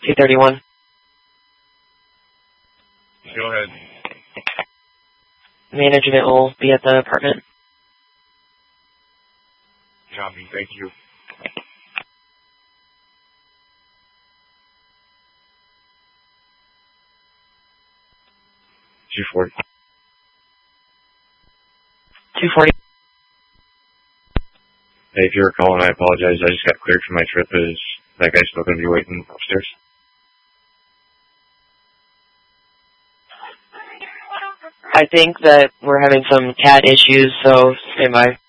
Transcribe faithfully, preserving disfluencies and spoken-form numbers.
two thirty-one. Go ahead. Management will be at the apartment. Copy, thank you. two forty. two forty. Hey, if you were calling, I apologize. I just got cleared for my trip. Is that guy still going to be waiting upstairs? I think that we're having some cat issues, so stand by.